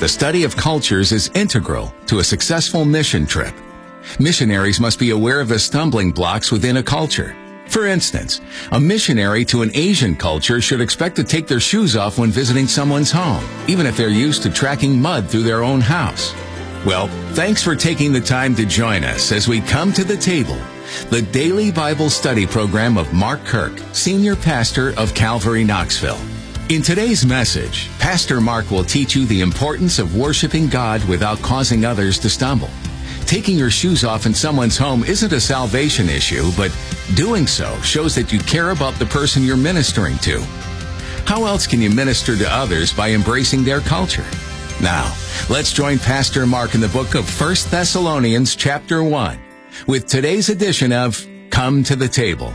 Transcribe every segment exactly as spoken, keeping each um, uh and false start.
The study of cultures is integral to a successful mission trip. Missionaries must be aware of the stumbling blocks within a culture. For instance, a missionary to an Asian culture should expect to take their shoes off when visiting someone's home, even if they're used to tracking mud through their own house. Well, thanks for taking the time to join us as we come to the table, the daily Bible study program of Mark Kirk, Senior Pastor of Calvary Knoxville. In today's message, Pastor Mark will teach you the importance of worshiping God without causing others to stumble. Taking your shoes off in someone's home isn't a salvation issue, but doing so shows that you care about the person you're ministering to. How else can you minister to others by embracing their culture? Now, let's join Pastor Mark in the book of First Thessalonians chapter one with today's edition of Come to the Table.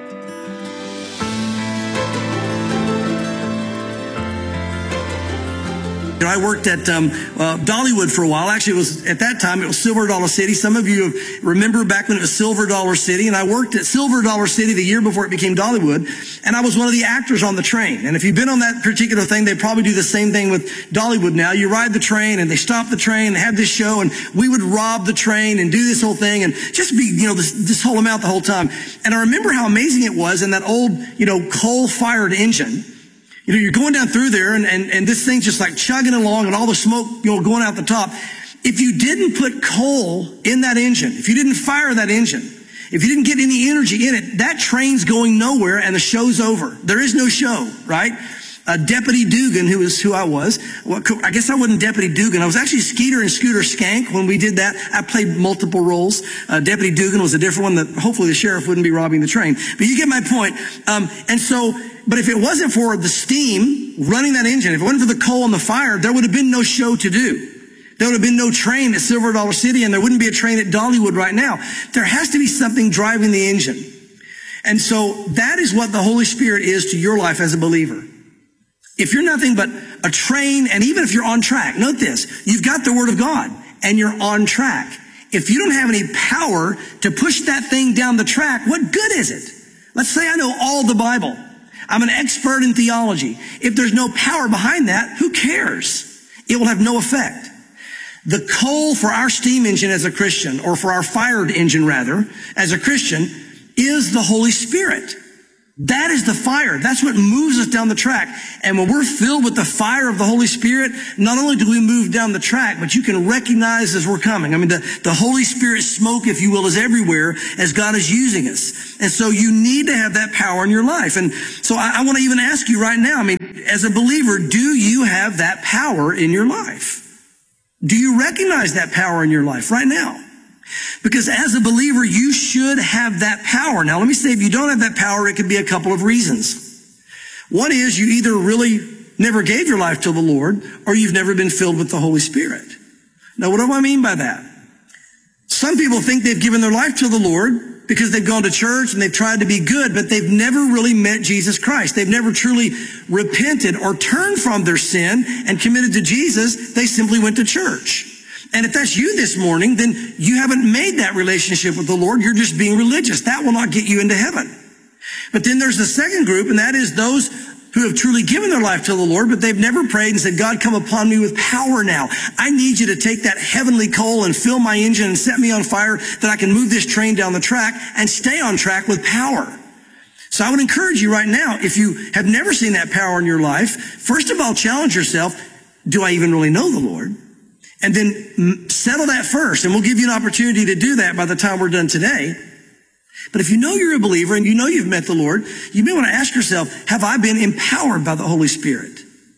I worked at um, uh, Dollywood for a while. Actually, it was at that time, it was Silver Dollar City. Some of you remember back when it was Silver Dollar City. And I worked at Silver Dollar City the year before it became Dollywood. And I was one of the actors on the train. And if you've been on that particular thing, they probably do the same thing with Dollywood now. You ride the train and they stop the train and have this show. And we would rob the train and do this whole thing and just be, you know, this, this whole amount the whole time. And I remember how amazing it was in that old, you know, coal-fired engine. You know, you're going down through there and, and, and this thing's just like chugging along and all the smoke, you know, going out the top. If you didn't put coal in that engine, if you didn't fire that engine, if you didn't get any energy in it, that train's going nowhere and the show's over. There is no show, right? Uh, Deputy Dugan, who is who I was, well, I guess I wasn't Deputy Dugan. I was actually Skeeter and Scooter Skank when we did that. I played multiple roles. Uh, Deputy Dugan was a different one that hopefully the sheriff wouldn't be robbing the train. But you get my point. Um, and so, but if it wasn't for the steam running that engine, if it wasn't for the coal and the fire, there would have been no show to do. There would have been no train at Silver Dollar City and there wouldn't be a train at Dollywood right now. There has to be something driving the engine. And so that is what the Holy Spirit is to your life as a believer. If you're nothing but a train, and even if you're on track, note this, you've got the Word of God and you're on track. If you don't have any power to push that thing down the track, what good is it? Let's say I know all the Bible. I'm an expert in theology. If there's no power behind that, who cares? It will have no effect. The coal for our steam engine as a Christian, or for our fired engine rather, as a Christian, is the Holy Spirit. That is the fire. That's what moves us down the track. And when we're filled with the fire of the Holy Spirit, not only do we move down the track, but you can recognize as we're coming. I mean, the, the Holy Spirit smoke, if you will, is everywhere as God is using us. And so you need to have that power in your life. And so I, I want to even ask you right now, I mean, as a believer, do you have that power in your life? Do you recognize that power in your life right now? Because as a believer, you should have that power. Now, let me say, if you don't have that power, it could be a couple of reasons. One is you either really never gave your life to the Lord, or you've never been filled with the Holy Spirit. Now, what do I mean by that? Some people think they've given their life to the Lord because they've gone to church and they've tried to be good, but they've never really met Jesus Christ. They've never truly repented or turned from their sin and committed to Jesus. They simply went to church. And if that's you this morning, then you haven't made that relationship with the Lord. You're just being religious. That will not get you into heaven. But then there's the second group, and that is those who have truly given their life to the Lord, but they've never prayed and said, God, come upon me with power now. I need you to take that heavenly coal and fill my engine and set me on fire that I can move this train down the track and stay on track with power. So I would encourage you right now, if you have never seen that power in your life, first of all, challenge yourself, do I even really know the Lord? And then settle that first, and we'll give you an opportunity to do that by the time we're done today. But if you know you're a believer and you know you've met the Lord, you may want to ask yourself, have I been empowered by the Holy Spirit?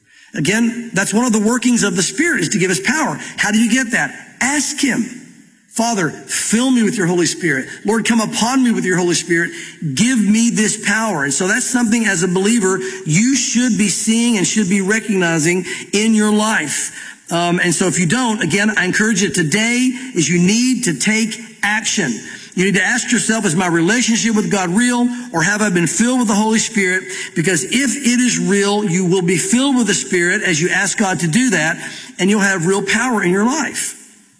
Again, that's one of the workings of the Spirit, is to give us power. How do you get that? Ask Him. Father, fill me with your Holy Spirit. Lord, come upon me with your Holy Spirit. Give me this power. And so that's something as a believer you should be seeing and should be recognizing in your life. Um, and so if you don't, again, I encourage you today is you need to take action. You need to ask yourself, is my relationship with God real, or have I been filled with the Holy Spirit? Because if it is real, you will be filled with the Spirit as you ask God to do that, and you'll have real power in your life.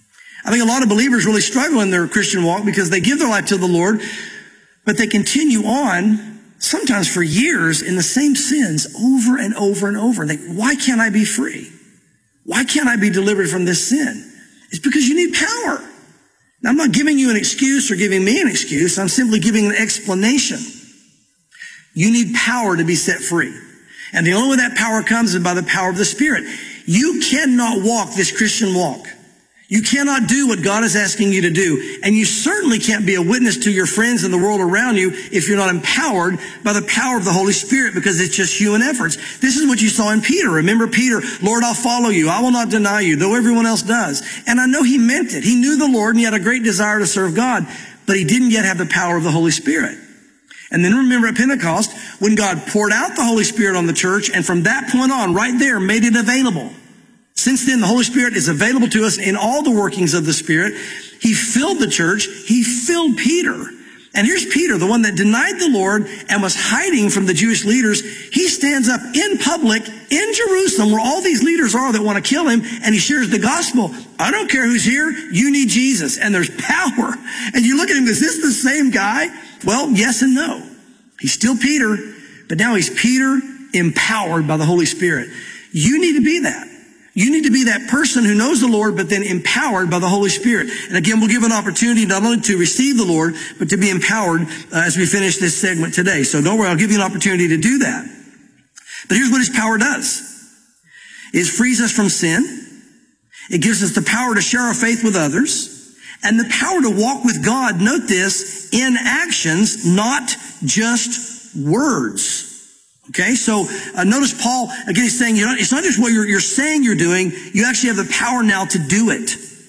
I think a lot of believers really struggle in their Christian walk because they give their life to the Lord, but they continue on, sometimes for years, in the same sins over and over and over. And they, why can't I be free? Why can't I be delivered from this sin? It's because you need power. Now, I'm not giving you an excuse or giving me an excuse. I'm simply giving an explanation. You need power to be set free. And the only way that power comes is by the power of the Spirit. You cannot walk this Christian walk. You cannot do what God is asking you to do. And you certainly can't be a witness to your friends and the world around you if you're not empowered by the power of the Holy Spirit, because it's just human efforts. This is what you saw in Peter. Remember Peter, Lord, I'll follow you. I will not deny you, though everyone else does. And I know he meant it. He knew the Lord and he had a great desire to serve God, but he didn't yet have the power of the Holy Spirit. And then remember at Pentecost, when God poured out the Holy Spirit on the church, and from that point on, right there, made it available. Since then, the Holy Spirit is available to us in all the workings of the Spirit. He filled the church. He filled Peter. And here's Peter, the one that denied the Lord and was hiding from the Jewish leaders. He stands up in public in Jerusalem, where all these leaders are that want to kill him, and he shares the gospel. I don't care who's here. You need Jesus. And there's power. And you look at him, is this the same guy? Well, yes and no. He's still Peter, but now he's Peter empowered by the Holy Spirit. You need to be that. You need to be that person who knows the Lord, but then empowered by the Holy Spirit. And again, we'll give an opportunity not only to receive the Lord, but to be empowered uh, as we finish this segment today. So don't worry, I'll give you an opportunity to do that. But here's what his power does. It frees us from sin. It gives us the power to share our faith with others. And the power to walk with God, note this, in actions, not just words. Okay, so uh, notice Paul, again, he's saying, you know, it's not just what you're, you're saying you're doing, you actually have the power now to do it.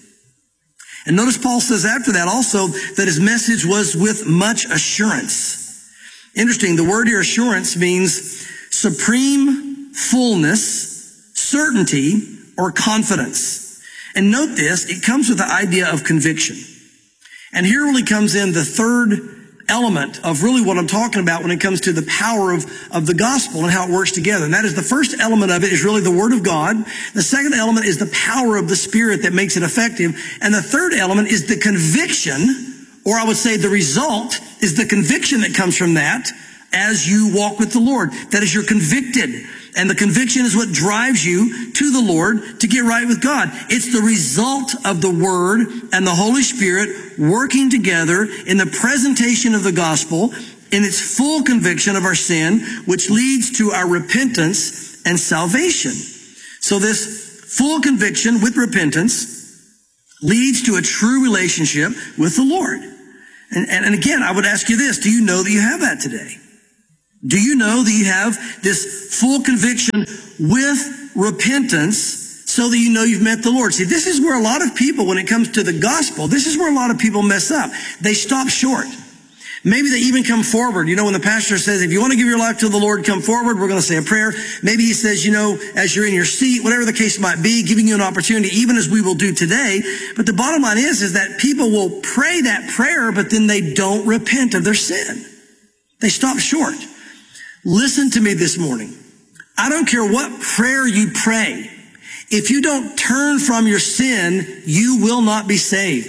And notice Paul says after that also that his message was with much assurance. Interesting, the word here, assurance, means supreme fullness, certainty, or confidence. And note this, it comes with the idea of conviction. And here really comes in the third element of really what I'm talking about when it comes to the power of, of the gospel and how it works together. And that is, the first element of it is really the Word of God. The second element is the power of the Spirit that makes it effective. And the third element is the conviction, or I would say the result is the conviction that comes from that as you walk with the Lord. That is, you're convicted. And the conviction is what drives you to the Lord to get right with God. It's the result of the Word and the Holy Spirit working together in the presentation of the gospel in its full conviction of our sin, which leads to our repentance and salvation. So this full conviction with repentance leads to a true relationship with the Lord. And, and, and again, I would ask you this, do you know that you have that today? Do you know that you have this full conviction with repentance so that you know you've met the Lord? See, this is where a lot of people, when it comes to the gospel, this is where a lot of people mess up. They stop short. Maybe they even come forward. You know, when the pastor says, if you want to give your life to the Lord, come forward, we're going to say a prayer. Maybe he says, you know, as you're in your seat, whatever the case might be, giving you an opportunity, even as we will do today. But the bottom line is, is that people will pray that prayer, but then they don't repent of their sin. They stop short. Listen to me this morning. I don't care what prayer you pray. If you don't turn from your sin, you will not be saved.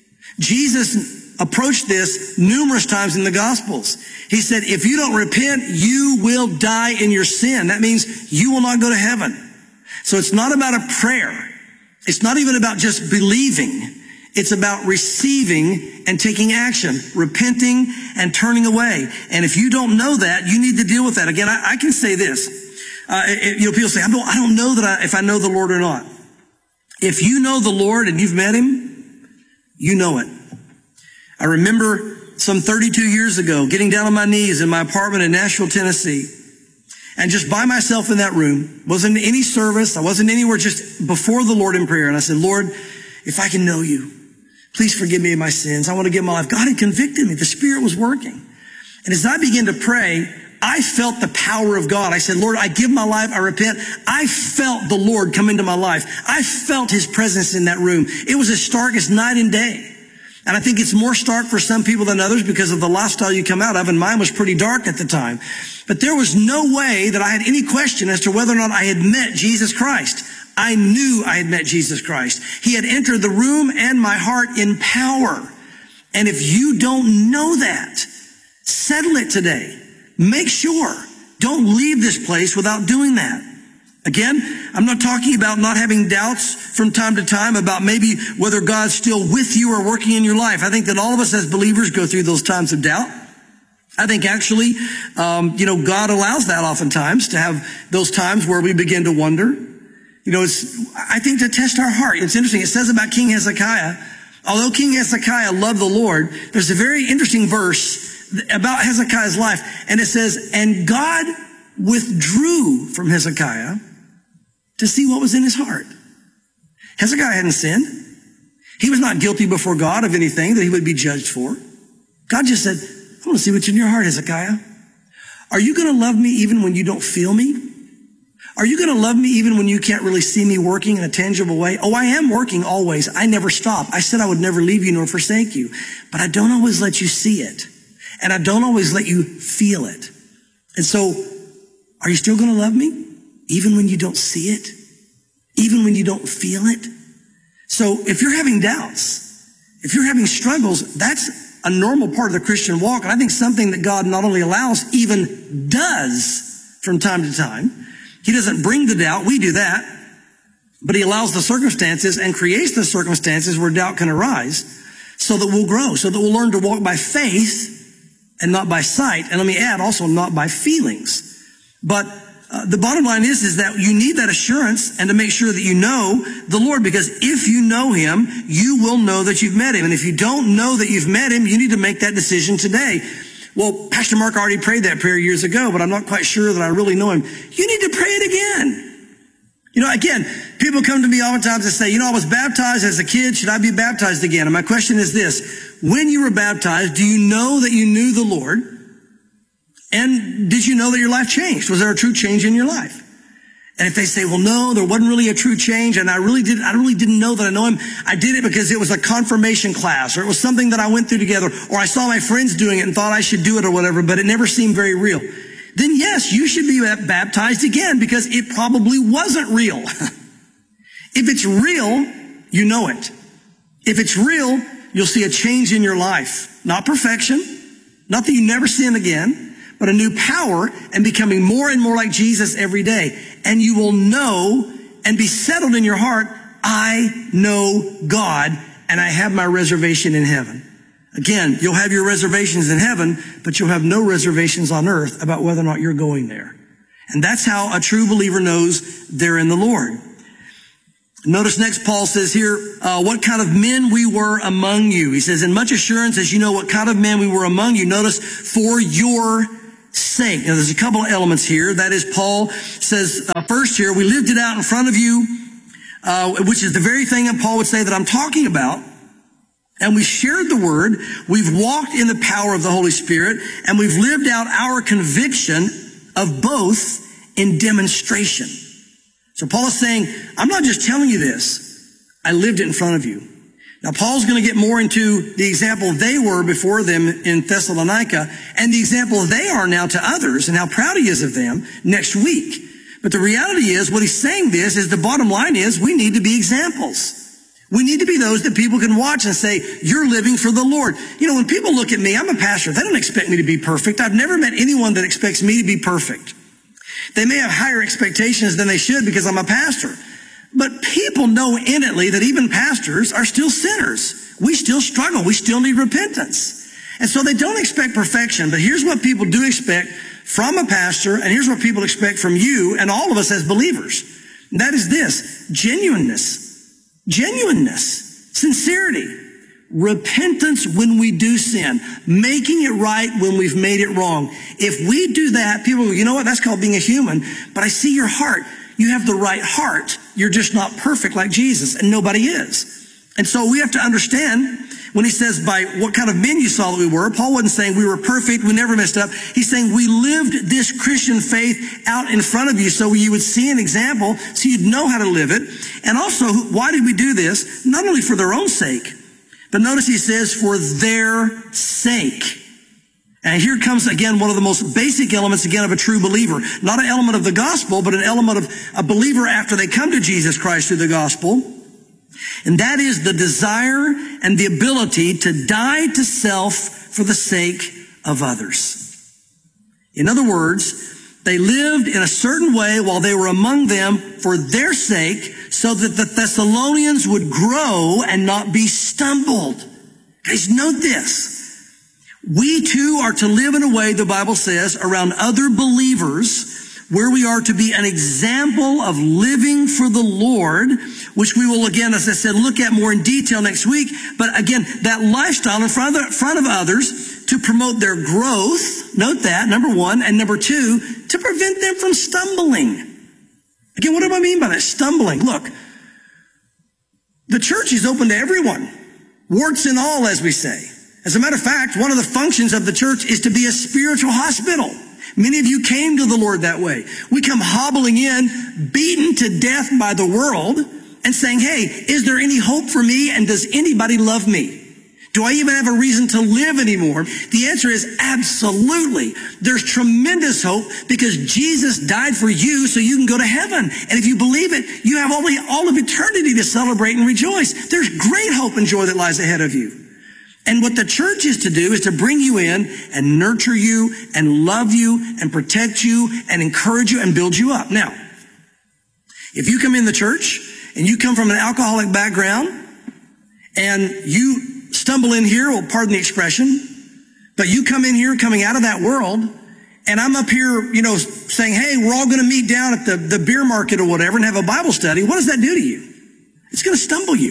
Jesus approached this numerous times in the Gospels. He said, if you don't repent, you will die in your sin. That means you will not go to heaven. So it's not about a prayer. It's not even about just believing. It's about receiving and taking action, repenting and turning away. And if you don't know that, you need to deal with that. Again, I, I can say this. Uh, it, you know, people say, I don't, I don't know that I, if I know the Lord or not. If you know the Lord and you've met Him, you know it. I remember some thirty-two years ago getting down on my knees in my apartment in Nashville, Tennessee, and just by myself in that room. Wasn't in any service. I wasn't anywhere, just before the Lord in prayer. And I said, Lord, if I can know you, please forgive me of my sins. I want to give my life. God had convicted me. The Spirit was working. And as I began to pray, I felt the power of God. I said, Lord, I give my life. I repent. I felt the Lord come into my life. I felt His presence in that room. It was as stark as night and day. And I think it's more stark for some people than others because of the lifestyle you come out of. And mine was pretty dark at the time. But there was no way that I had any question as to whether or not I had met Jesus Christ. I knew I had met Jesus Christ. He had entered the room and my heart in power. And if you don't know that, settle it today. Make sure. Don't leave this place without doing that. Again, I'm not talking about not having doubts from time to time about maybe whether God's still with you or working in your life. I think that all of us as believers go through those times of doubt. I think actually, um, you know, God allows that oftentimes to have those times where we begin to wonder. You know, it's, I think to test our heart. It's interesting. It says about King Hezekiah, although King Hezekiah loved the Lord, there's a very interesting verse about Hezekiah's life. And it says, and God withdrew from Hezekiah to see what was in his heart. Hezekiah hadn't sinned. He was not guilty before God of anything that he would be judged for. God just said, I want to see what's in your heart, Hezekiah. Are you going to love me even when you don't feel me? Are you going to love me even when you can't really see me working in a tangible way? Oh, I am working always. I never stop. I said I would never leave you nor forsake you, but I don't always let you see it. And I don't always let you feel it. And so, are you still going to love me even when you don't see it? Even when you don't feel it? So if you're having doubts, if you're having struggles, that's a normal part of the Christian walk. And I think something that God not only allows, even does from time to time. He doesn't bring the doubt. We do that. But he allows the circumstances and creates the circumstances where doubt can arise so that we'll grow, so that we'll learn to walk by faith and not by sight. And let me add also not by feelings. But uh, the bottom line is, is that you need that assurance and to make sure that you know the Lord, because if you know him, you will know that you've met him. And if you don't know that you've met him, you need to make that decision today. Well, Pastor Mark already prayed that prayer years ago, but I'm not quite sure that I really know him. You need to pray it again. You know, again, people come to me oftentimes and say, you know, I was baptized as a kid. Should I be baptized again? And my question is this. When you were baptized, do you know that you knew the Lord? And did you know that your life changed? Was there a true change in your life? And if they say, well, no, there wasn't really a true change, and I really did, I really didn't know that I know him. I did it because it was a confirmation class, or it was something that I went through together, or I saw my friends doing it and thought I should do it or whatever, but it never seemed very real. Then yes, you should be baptized again because it probably wasn't real. If it's real, you know it. If it's real, you'll see a change in your life. Not perfection, not that you never sin again, but a new power and becoming more and more like Jesus every day. And you will know and be settled in your heart, I know God and I have my reservation in heaven. Again, you'll have your reservations in heaven, but you'll have no reservations on earth about whether or not you're going there. And that's how a true believer knows they're in the Lord. Notice next Paul says here, uh, what kind of men we were among you. He says, in much assurance as you know what kind of men we were among you. Notice, for your sake. Now there's a couple of elements here. That is, Paul says uh, first here, we lived it out in front of you, uh, which is the very thing that Paul would say that I'm talking about. And we shared the word. We've walked in the power of the Holy Spirit, and we've lived out our conviction of both in demonstration. So Paul is saying, I'm not just telling you this. I lived it in front of you. Now, Paul's going to get more into the example they were before them in Thessalonica and the example they are now to others and how proud he is of them next week. But the reality is, what he's saying this is the bottom line is we need to be examples. We need to be those that people can watch and say, you're living for the Lord. You know, when people look at me, I'm a pastor. They don't expect me to be perfect. I've never met anyone that expects me to be perfect. They may have higher expectations than they should because I'm a pastor. But people know innately that even pastors are still sinners. We still struggle. We still need repentance. And so they don't expect perfection. But here's what people do expect from a pastor, and here's what people expect from you and all of us as believers. And that is this: genuineness. Genuineness. Sincerity. Repentance when we do sin. Making it right when we've made it wrong. If we do that, people go, you know what? That's called being a human. But I see your heart. You have the right heart. You're just not perfect like Jesus, and nobody is. And so we have to understand when he says by what kind of men you saw that we were, Paul wasn't saying we were perfect, we never messed up. He's saying we lived this Christian faith out in front of you so you would see an example, so you'd know how to live it. And also, why did we do this? Not only for their own sake, but notice he says for their sake. And here comes, again, one of the most basic elements, again, of a true believer. Not an element of the gospel, but an element of a believer after they come to Jesus Christ through the gospel. And that is the desire and the ability to die to self for the sake of others. In other words, They lived in a certain way while they were among them for their sake, so that the Thessalonians would grow and not be stumbled. Guys, note this. We too are to live in a way, the Bible says, around other believers, where we are to be an example of living for the Lord, which we will, again, as I said, look at more in detail next week. But again, that lifestyle in front of, front of others to promote their growth, note that, number one, and number two, to prevent them from stumbling. Again, what do I mean by that? Stumbling. Look, the church is open to everyone, warts and all, as we say. As a matter of fact, one of the functions of the church is to be a spiritual hospital. Many of you came to the Lord that way. We come hobbling in, beaten to death by the world, and saying, hey, is there any hope for me? And does anybody love me? Do I even have a reason to live anymore? The answer is absolutely. There's tremendous hope because Jesus died for you so you can go to heaven. And if you believe it, you have only all of eternity to celebrate and rejoice. There's great hope and joy that lies ahead of you. And what the church is to do is to bring you in and nurture you and love you and protect you and encourage you and build you up. Now, if you come in the church and you come from an alcoholic background and you stumble in here, well, pardon the expression, but you come in here coming out of that world, and I'm up here, you know, saying, hey, we're all going to meet down at the, the beer market or whatever and have a Bible study. What does that do to you? It's going to stumble you.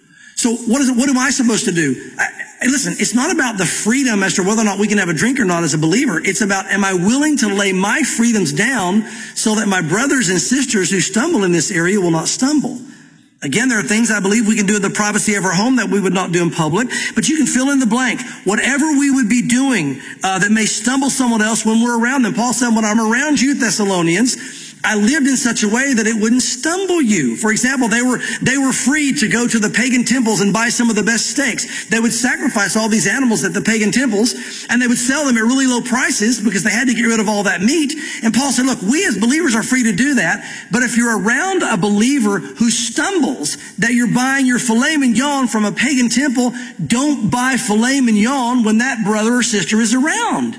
So what is it? What am I supposed to do? I, listen, it's not about the freedom as to whether or not we can have a drink or not as a believer. It's about, am I willing to lay my freedoms down so that my brothers and sisters who stumble in this area will not stumble? Again, there are things I believe we can do in the privacy of our home that we would not do in public, but you can fill in the blank. Whatever we would be doing uh, that may stumble someone else when we're around them. Paul said, when I'm around you, Thessalonians, I lived in such a way that it wouldn't stumble you. For example, they were, they were free to go to the pagan temples and buy some of the best steaks. They would sacrifice all these animals at the pagan temples, and they would sell them at really low prices because they had to get rid of all that meat. And Paul said, look, we as believers are free to do that, but if you're around a believer who stumbles that you're buying your filet mignon from a pagan temple, don't buy filet mignon when that brother or sister is around.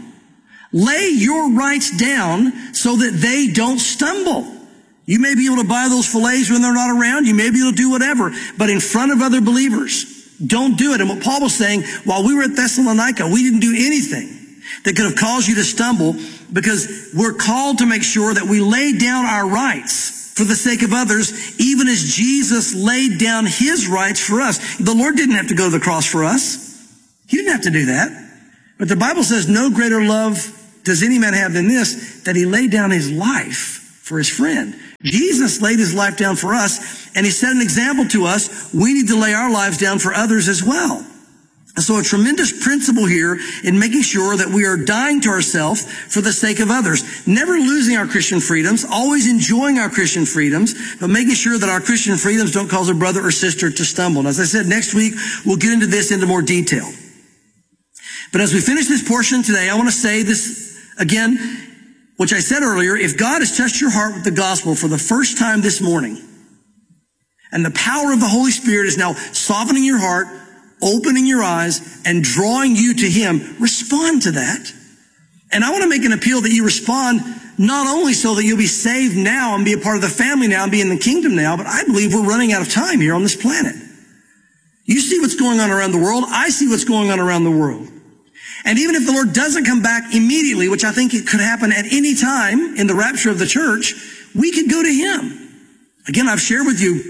Lay your rights down so that they don't stumble. You may be able to buy those fillets when they're not around. You may be able to do whatever. But in front of other believers, don't do it. And what Paul was saying, while we were at Thessalonica, we didn't do anything that could have caused you to stumble because we're called to make sure that we lay down our rights for the sake of others, even as Jesus laid down his rights for us. The Lord didn't have to go to the cross for us. He didn't have to do that. But the Bible says no greater love does any man have than this, that he laid down his life for his friend. Jesus laid his life down for us, and he set an example to us. We need to lay our lives down for others as well. And so a tremendous principle here in making sure that we are dying to ourselves for the sake of others. Never losing our Christian freedoms, always enjoying our Christian freedoms, but making sure that our Christian freedoms don't cause a brother or sister to stumble. And as I said, next week, we'll get into this into more detail. But as we finish this portion today, I want to say this again, which I said earlier. If God has touched your heart with the gospel for the first time this morning, and the power of the Holy Spirit is now softening your heart, opening your eyes, and drawing you to him, respond to that. And I want to make an appeal that you respond not only so that you'll be saved now and be a part of the family now and be in the kingdom now, but I believe we're running out of time here on this planet. You see what's going on around the world. I see what's going on around the world. And even if the Lord doesn't come back immediately, which I think it could happen at any time in the rapture of the church, we could go to him. Again, I've shared with you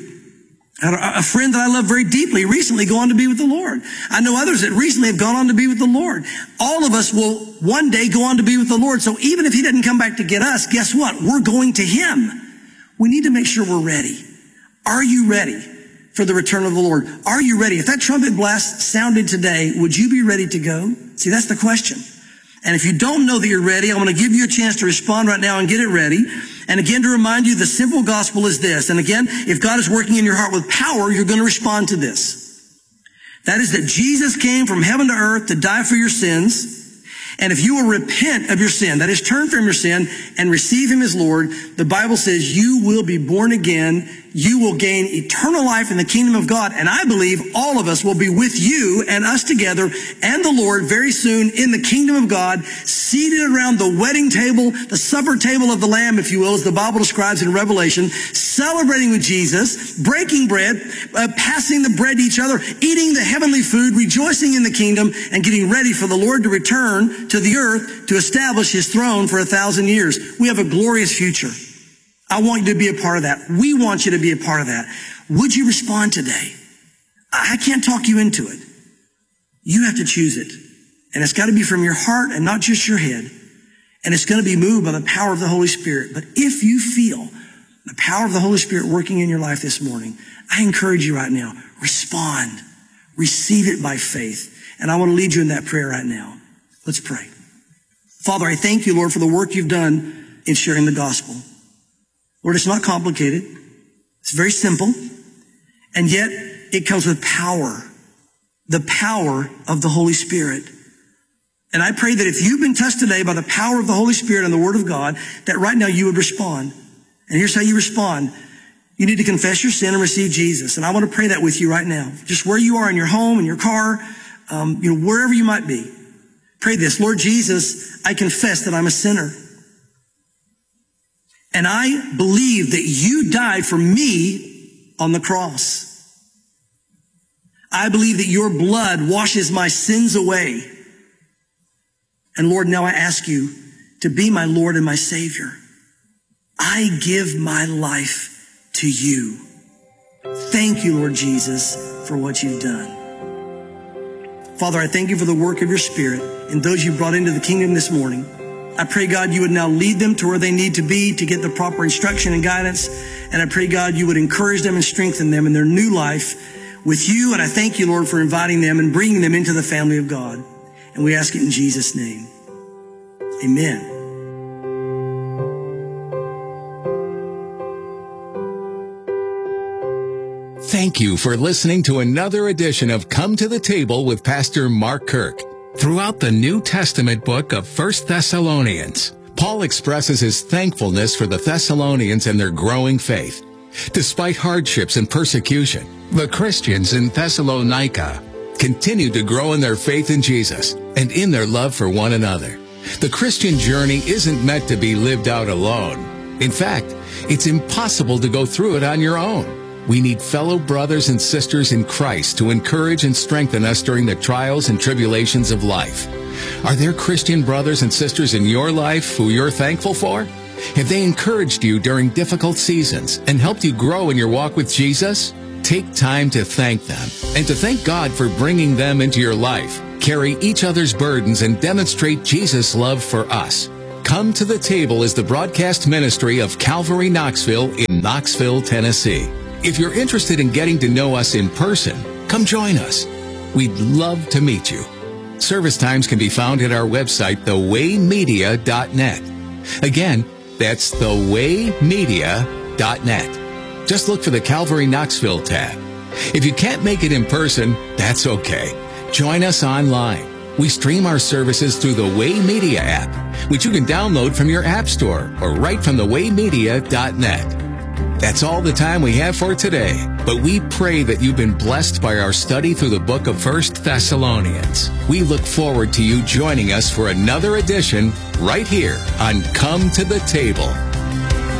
a friend that I love very deeply recently go on to be with the Lord. I know others that recently have gone on to be with the Lord. All of us will one day go on to be with the Lord. So even if he doesn't come back to get us, guess what? We're going to him. We need to make sure we're ready. Are you ready for the return of the Lord? Are you ready? If that trumpet blast sounded today, would you be ready to go? See, that's the question. And if you don't know that you're ready, I want to give you a chance to respond right now and get it ready. And again, to remind you, the simple gospel is this. And again, if God is working in your heart with power, you're going to respond to this. That is that Jesus came from heaven to earth to die for your sins. And if you will repent of your sin, that is, turn from your sin and receive him as Lord, the Bible says you will be born again. you will gain eternal life in the kingdom of God. And I believe all of us will be with you and us together and the Lord very soon in the kingdom of God, seated around the wedding table, the supper table of the Lamb, if you will, as the Bible describes in Revelation, celebrating with Jesus, breaking bread, uh, passing the bread to each other, eating the heavenly food, rejoicing in the kingdom, and getting ready for the Lord to return to the earth to establish his throne for a thousand years. We have a glorious future. I want you to be a part of that. We want you to be a part of that. Would you respond today? I can't talk you into it. You have to choose it. And it's got to be from your heart and not just your head. And it's going to be moved by the power of the Holy Spirit. But if you feel the power of the Holy Spirit working in your life this morning, I encourage you right now, respond. Receive it by faith. And I want to lead you in that prayer right now. Let's pray. Father, I thank you, Lord, for the work you've done in sharing the gospel. Lord, it's not complicated. It's very simple. And yet it comes with power. The power of the Holy Spirit. And I pray that if you've been touched today by the power of the Holy Spirit and the Word of God, that right now you would respond. And here's how you respond. You need to confess your sin and receive Jesus. And I want to pray that with you right now. Just where you are in your home, in your car, um, you know, wherever you might be. Pray this. Lord Jesus, I confess that I'm a sinner. And I believe that you died for me on the cross. I believe that your blood washes my sins away. And Lord, now I ask you to be my Lord and my Savior. I give my life to you. Thank you, Lord Jesus, for what you've done. Father, I thank you for the work of your Spirit and those you brought into the kingdom this morning. I pray, God, you would now lead them to where they need to be to get the proper instruction and guidance. And I pray, God, you would encourage them and strengthen them in their new life with you. And I thank you, Lord, for inviting them and bringing them into the family of God. And we ask it in Jesus' name. Amen. Thank you for listening to another edition of Come to the Table with Pastor Mark Kirk. Throughout the New Testament book of First Thessalonians, Paul expresses his thankfulness for the Thessalonians and their growing faith. Despite hardships and persecution, the Christians in Thessalonica continued to grow in their faith in Jesus and in their love for one another. The Christian journey isn't meant to be lived out alone. In fact, it's impossible to go through it on your own. We need fellow brothers and sisters in Christ to encourage and strengthen us during the trials and tribulations of life. Are there Christian brothers and sisters in your life who you're thankful for? Have they encouraged you during difficult seasons and helped you grow in your walk with Jesus? Take time to thank them and to thank God for bringing them into your life. Carry each other's burdens and demonstrate Jesus' love for us. Come to the Table is the broadcast ministry of Calvary Knoxville in Knoxville, Tennessee. If you're interested in getting to know us in person, come join us. We'd love to meet you. Service times can be found at our website, the way media dot net. Again, that's the way media dot net. Just look for the Calvary Knoxville tab. If you can't make it in person, that's okay. Join us online. We stream our services through the Way Media app, which you can download from your app store or right from the way media dot net. That's all the time we have for today, but we pray that you've been blessed by our study through the book of First Thessalonians. We look forward to you joining us for another edition right here on Come to the Table.